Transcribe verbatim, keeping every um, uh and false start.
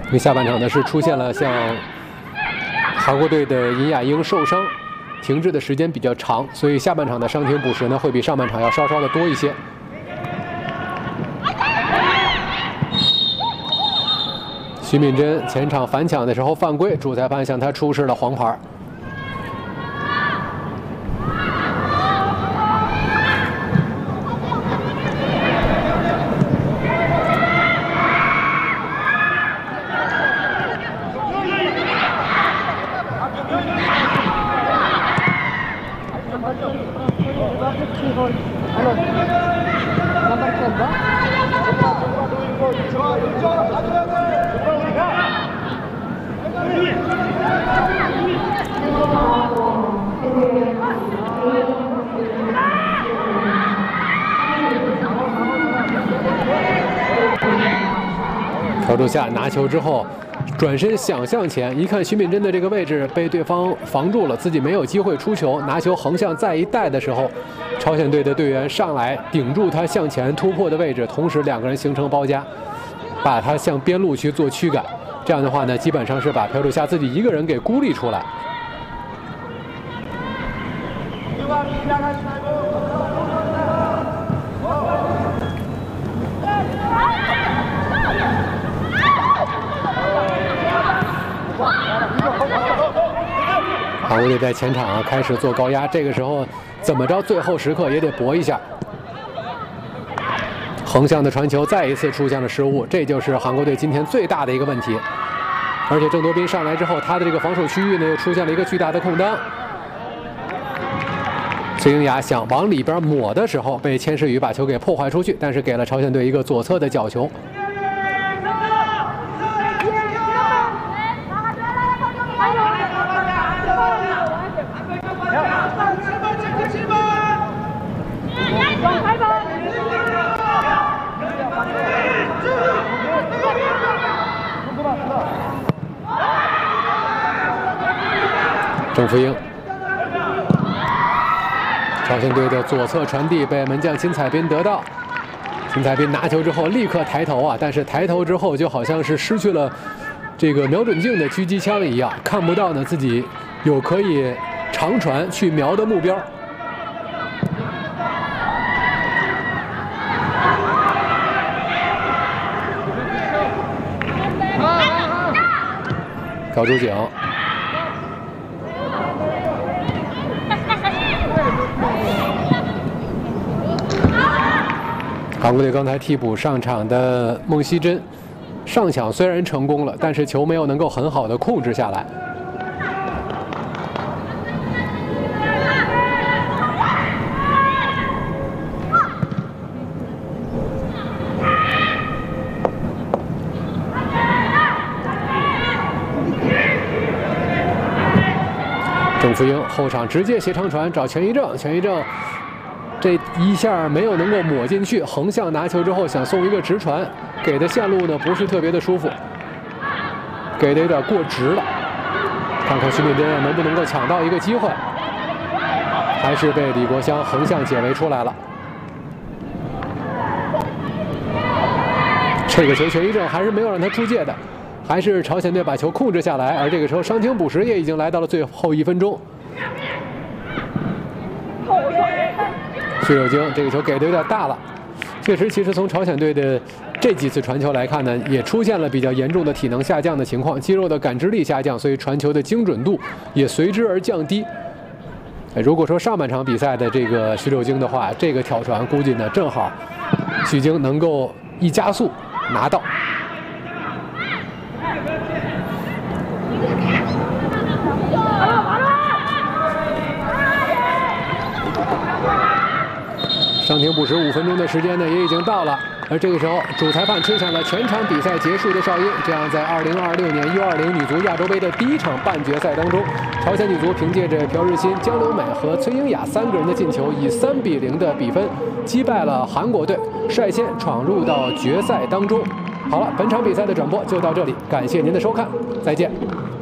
因为下半场呢是出现了像韩国队的尹雅英受伤，停滞的时间比较长，所以下半场的伤停补时呢会比上半场要稍稍的多一些。徐敏珍前场反抢的时候犯规，主裁判向他出示了黄牌。 调度下拿球之后，转身想向前，一看徐敏珍的这个位置被对方防住了，自己没有机会出球，拿球横向再一带的时候，朝鲜队的队员上来顶住他向前突破的位置，同时两个人形成包夹，把他向边路去做驱赶。这样的话呢，基本上是把朴柱夏自己一个人给孤立出来。 韩国队在前场啊开始做高压，这个时候怎么着，最后时刻也得搏一下。横向的传球再一次出现了失误，这就是韩国队今天最大的一个问题。而且郑多彬上来之后，他的这个防守区域呢又出现了一个巨大的空当。崔英雅想往里边抹的时候，被千世宇把球给破坏出去，但是给了朝鲜队一个左侧的角球。 郑福英，朝鲜队的左侧传递被门将金彩彬得到。金彩彬拿球之后立刻抬头啊，但是抬头之后就好像是失去了这个瞄准镜的狙击枪一样，看不到呢自己有可以长传去瞄的目标。高朱景。 韩国队刚才替补上场的孟熙珍，上抢虽然成功了，但是球没有能够很好的控制下来。郑福英后场直接斜长传找全一正，全一正。 这一下没有能够抹进去，横向拿球之后想送一个直传，给的线路呢不是特别的舒服，给的有点过直了。看看徐敏珍能不能够抢到一个机会，还是被李国香横向解围出来了。这个球全一正还是没有让他出界的，还是朝鲜队把球控制下来，而这个时候伤停补时也已经来到了最后一分钟。 徐柳京这个球给的有点大了，确实，其实从朝鲜队的这几次传球来看呢，也出现了比较严重的体能下降的情况，肌肉的感知力下降，所以传球的精准度也随之而降低。如果说上半场比赛的这个徐柳京的话，这个挑传估计呢正好许泾能够一加速拿到。 伤停补时五分钟的时间呢，也已经到了。而这个时候，主裁判吹响了全场比赛结束的哨音。这样，在二零二六年 U 二零女足亚洲杯的第一场半决赛当中，朝鲜女足凭借着朴日欣、江留美和崔英雅三个人的进球，以三比零的比分击败了韩国队，率先闯入到决赛当中。好了，本场比赛的转播就到这里，感谢您的收看，再见。